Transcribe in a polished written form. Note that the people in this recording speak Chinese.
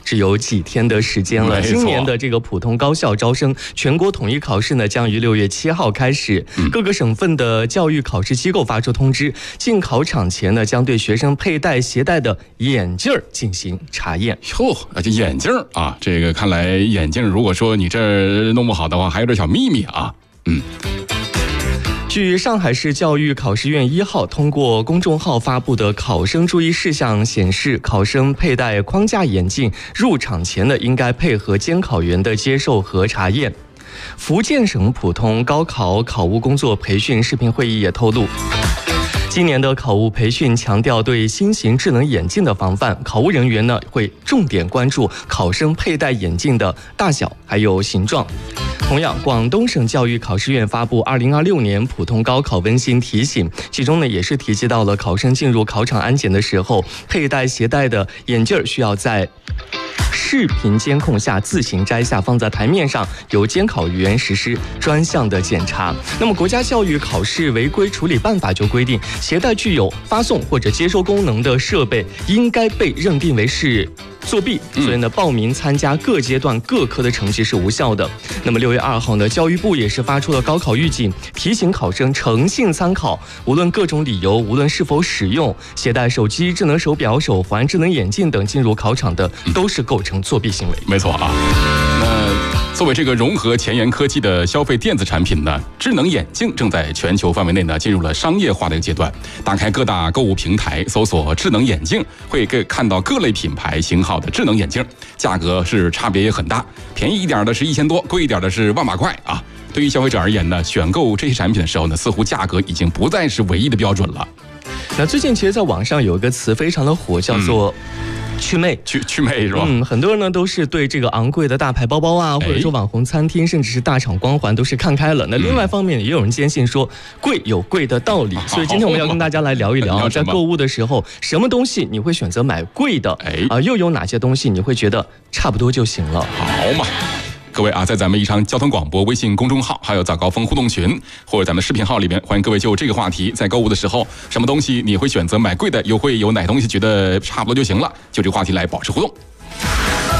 只有几天的时间了。今年的这个普通高校招生全国统一考试呢，将于6月7号开始。各个省份的教育考试机构发出通知，进考场前呢，将对学生佩戴携带的眼镜进行查验。 哟，这眼镜啊，这个看来眼镜，如果说你这弄不好的话，还有点小秘密啊。 据上海市教育考试院1号通过公众号发布的考生注意事项显示，考生佩戴框架眼镜入场前呢，应该配合监考员的接受和查验。福建省普通高考考务工作培训视频会议也透露，今年的考务培训强调对新型智能眼镜的防范，考务人员呢会重点关注考生佩戴眼镜的大小还有形状。同样，广东省教育考试院发布2026年普通高考温馨提醒，其中呢也是提及到了考生进入考场安检的时候，佩戴携带的眼镜需要在视频监控下自行摘下，放在台面上，由监考员实施专项的检查。那么国家教育考试违规处理办法就规定，携带具有发送或者接收功能的设备应该被认定为是作弊，所以呢，报名参加各阶段各科的成绩是无效的。那么6月2号呢，教育部也是发出了高考预警，提醒考生诚信参考，无论各种理由，无论是否使用，携带手机、智能手表、手环、智能眼镜等进入考场的，都是构成作弊行为。 没错啊。那作为这个融合前沿科技的消费电子产品呢，智能眼镜正在全球范围内呢进入了商业化的一个阶段。打开各大购物平台，搜索智能眼镜，会看到各类品牌型号的智能眼镜，价格是差别也很大，便宜一点的是1000多，贵一点的是万把块啊。对于消费者而言呢，选购这些产品的时候呢，似乎价格已经不再是唯一的标准了。 那最近其实在网上有一个词非常的火，叫做祛魅， 祛魅是吧？ 很多人呢都是对这个昂贵的大牌包包啊，或者说网红餐厅，甚至是大厂光环都是看开了。那另外一方面也有人坚信说贵有贵的道理，所以今天我们要跟大家来聊一聊，在购物的时候，什么东西你会选择买贵的？又有哪些东西你会觉得差不多就行了？ 好嘛。各位啊，在咱们宜昌交通广播微信公众号，还有早高峰互动群，或者咱们视频号里面，欢迎各位就这个话题，在购物的时候，什么东西你会选择买贵的，又会有哪东西觉得差不多就行了？就这个话题来保持互动。